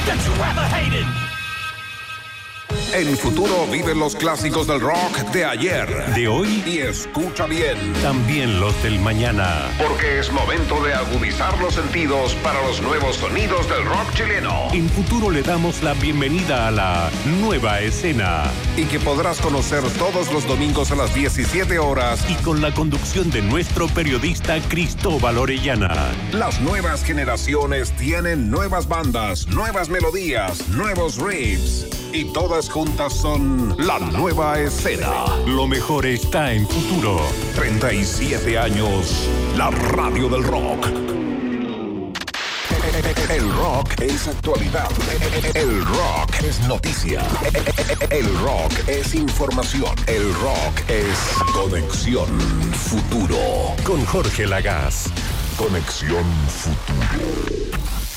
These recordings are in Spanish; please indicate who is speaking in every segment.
Speaker 1: that you ever hated.
Speaker 2: En Futuro viven los clásicos del rock de ayer,
Speaker 3: de hoy
Speaker 2: y escucha bien,
Speaker 3: también los del mañana.
Speaker 2: Porque es momento de agudizar los sentidos para los nuevos sonidos del rock chileno.
Speaker 3: En Futuro le damos la bienvenida a la nueva escena.
Speaker 2: Y que podrás conocer todos los domingos a las 17 horas.
Speaker 3: Y con la conducción de nuestro periodista Cristóbal Orellana.
Speaker 2: Las nuevas generaciones tienen nuevas bandas, nuevas melodías, nuevos riffs. Y todas juntas son la nueva escena.
Speaker 3: Lo mejor está en Futuro.
Speaker 2: 37 años, la radio del rock. El rock es actualidad. El rock es noticia. El rock es información. El rock es Conexión Futuro.
Speaker 3: Con Jorge Lagaz.
Speaker 2: Conexión Futuro.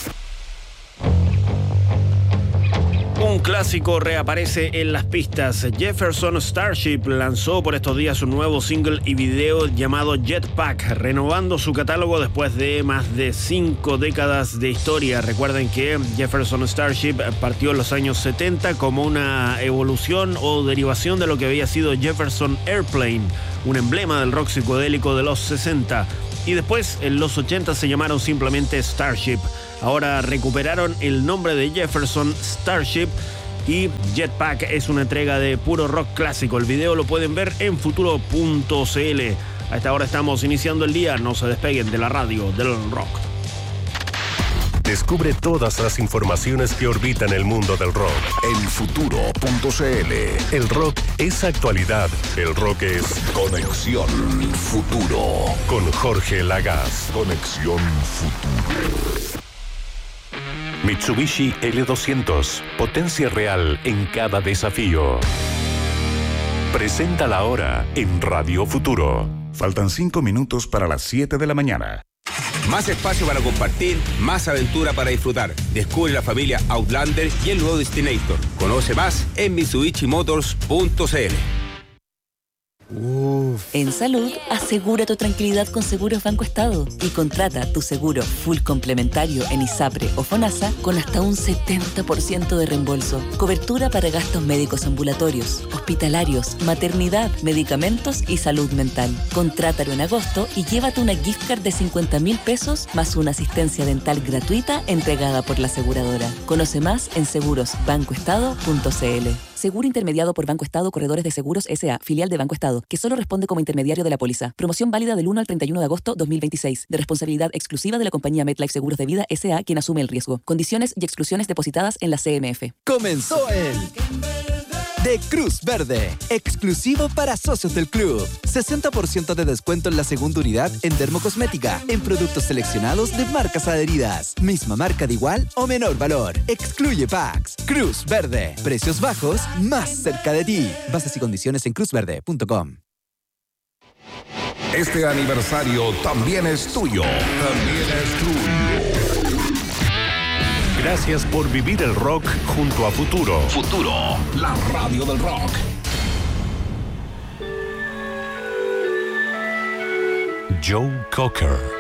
Speaker 4: Un clásico reaparece en las pistas. Jefferson Starship lanzó por estos días un nuevo single y video llamado Jetpack, renovando su catálogo después de más de 5 décadas de historia. Recuerden que Jefferson Starship partió en los años 70 como una evolución o derivación de lo que había sido Jefferson Airplane, un emblema del rock psicodélico de los 60. Y después, en los 80, se llamaron simplemente Starship. Ahora recuperaron el nombre de Jefferson Starship y Jetpack es una entrega de puro rock clásico. El video lo pueden ver en futuro.cl. A esta hora estamos iniciando el día. No se despeguen de la radio del rock.
Speaker 3: Descubre todas las informaciones que orbitan el mundo del rock
Speaker 2: en futuro.cl.
Speaker 3: El rock es actualidad. El rock es
Speaker 2: Conexión Futuro.
Speaker 3: Con Jorge Lagaz.
Speaker 2: Conexión Futuro.
Speaker 3: Mitsubishi L200. Potencia real en cada desafío. Presenta la hora en Radio Futuro.
Speaker 5: Faltan 5 minutos para las 7 de la mañana.
Speaker 6: Más espacio para compartir, más aventura para disfrutar. Descubre la familia Outlander y el nuevo Destinator. Conoce más en mitsubishimotors.cl.
Speaker 7: En salud, asegura tu tranquilidad con Seguros Banco Estado y contrata tu seguro full complementario en ISAPRE o FONASA con hasta un 70% de reembolso. Cobertura para gastos médicos ambulatorios, hospitalarios, maternidad, medicamentos y salud mental. Contrátalo en agosto y llévate una gift card de 50.000 pesos más una asistencia dental gratuita entregada por la aseguradora. Conoce más en segurosbancoestado.cl. Seguro intermediado por Banco Estado Corredores de Seguros S.A., filial de Banco Estado, que solo responde como intermediario de la póliza. Promoción válida del 1 al 31 de agosto 2026, de responsabilidad exclusiva de la compañía MetLife Seguros de Vida S.A., quien asume el riesgo. Condiciones y exclusiones depositadas en la CMF.
Speaker 8: Comenzó el de Cruz Verde, exclusivo para socios del club. 60% de descuento en la segunda unidad en dermocosmética, en productos seleccionados de marcas adheridas. Misma marca de igual o menor valor. Excluye packs. Cruz Verde. Precios bajos, más cerca de ti. Bases y condiciones en cruzverde.com.
Speaker 2: Este aniversario también es tuyo. También es tuyo.
Speaker 3: Gracias por vivir el rock junto a Futuro.
Speaker 2: Futuro, la radio del rock.
Speaker 3: Joe Cocker.